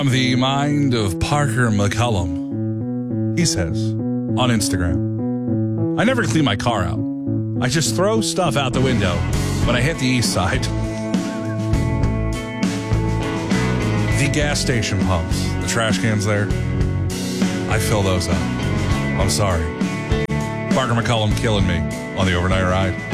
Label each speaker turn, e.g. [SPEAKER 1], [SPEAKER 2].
[SPEAKER 1] The mind of Parker McCullum. He says on Instagram, I never clean my car out. I just throw stuff out the window when I hit the east side. The gas station pumps, the trash cans there, I fill those up. I'm sorry. Parker McCullum killing me on the overnight ride.